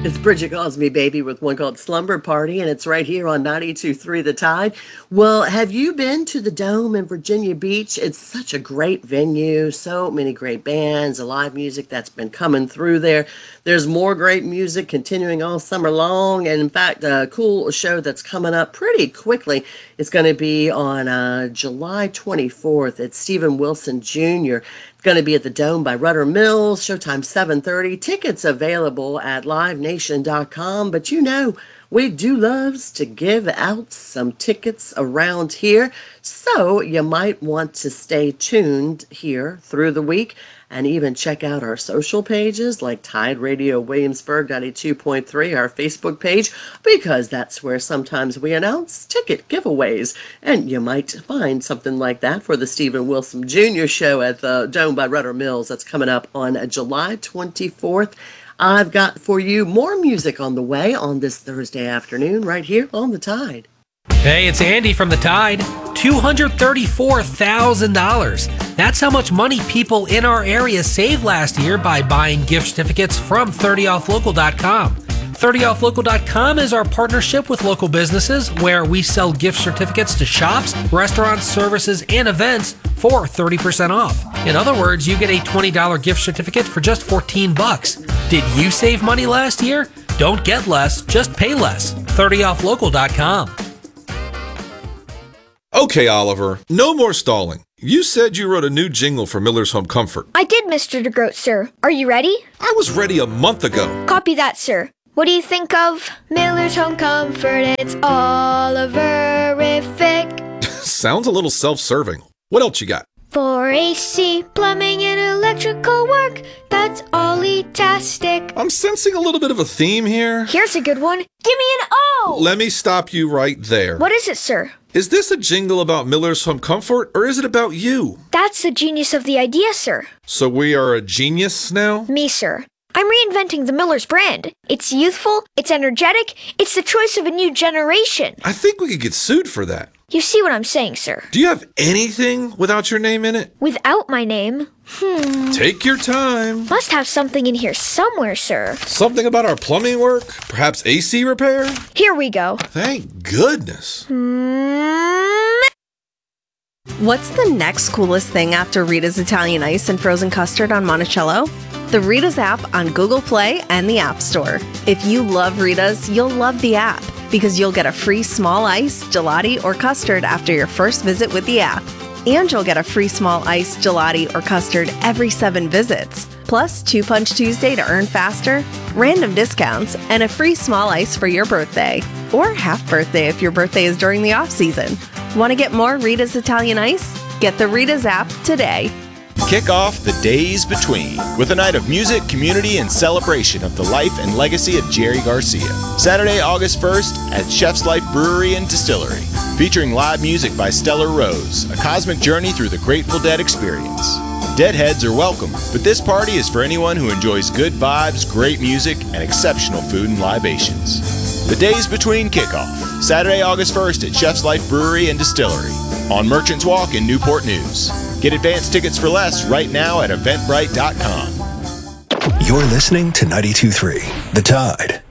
It's Bridget Cosby, baby, with one called Slumber Party, and it's right here on 92.3 The Tide. Well, have you been to the Dome in Virginia Beach? It's such a great venue, so many great bands, live music that's been coming through there. There's more great music continuing all summer long, and in fact, a cool show that's coming up pretty quickly. It's going to be on July 24th. It's Stephen Wilson Jr. Going to be at the Dome by Rudder Mills, showtime 7:30. Tickets available at livenation.com. But you know, we do loves to give out some tickets around here. So you might want to stay tuned here through the week and even check out our social pages like Tide Radio Williamsburg 92.3, our Facebook page, because that's where sometimes we announce ticket giveaways. And you might find something like that for the Stephen Wilson Jr. show at the Dome by Rudder Mills. That's coming up on July 24th. I've got for you more music on the way on this Thursday afternoon right here on The Tide. Hey, it's Andy from The Tide. $234,000. That's how much money people in our area saved last year by buying gift certificates from 30offlocal.com. 30offlocal.com is our partnership with local businesses where we sell gift certificates to shops, restaurants, services, and events for 30% off. In other words, you get a $20 gift certificate for just $14. Did you save money last year? Don't get less, just pay less. 30offlocal.com. Okay, Oliver, no more stalling. You said you wrote a new jingle for Miller's Home Comfort. I did, Mr. DeGroat, sir. Are you ready? I was ready a month ago. Copy that, sir. What do you think of Miller's Home Comfort? It's Oliverific. Sounds a little self-serving. What else you got? For AC, plumbing, and electrical work, that's Ollie-tastic. I'm sensing a little bit of a theme here. Here's a good one. Give me an O! Let me stop you right there. What is it, sir? Is this a jingle about Miller's Home Comfort, or is it about you? That's the genius of the idea, sir. So we are a genius now? Me, sir. I'm reinventing the Miller's brand. It's youthful, it's energetic, it's the choice of a new generation. I think we could get sued for that. You see what I'm saying, sir? Do you have anything without your name in it? Without my name? Take your time. Must have something in here somewhere, sir. Something about our plumbing work? Perhaps AC repair? Here we go. Thank goodness. What's the next coolest thing after Rita's Italian Ice and frozen custard on Monticello? The Rita's app on Google Play and the App Store. If you love Rita's, you'll love the app because you'll get a free small ice, gelati, or custard after your first visit with the app. And you'll get a free small ice, gelati, or custard every 7 visits. Plus 2 Punch Tuesday to earn faster, random discounts, and a free small ice for your birthday. Or half birthday if your birthday is during the off-season. Want to get more Rita's Italian Ice? Get the Rita's app today. Kick off the days between with a night of music, community, and celebration of the life and legacy of Jerry Garcia. Saturday, August 1st at Chef's Life Brewery and Distillery, featuring live music by Stellar Rose, a cosmic journey through the Grateful Dead experience. Deadheads are welcome, but this party is for anyone who enjoys good vibes, great music, and exceptional food and libations. The days between kickoff, Saturday, August 1st at Chef's Life Brewery and Distillery, on Merchants Walk in Newport News. Get advance tickets for less right now at eventbrite.com. You're listening to 92.3 The Tide.